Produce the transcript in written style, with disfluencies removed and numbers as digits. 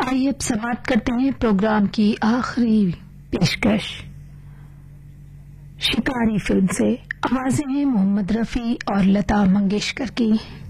आइए अब समाप्त करते हैं प्रोग्राम की आखिरी पेशकश शिकारी फिल्म से। आवाजें हैं मोहम्मद रफी और लता मंगेशकर की।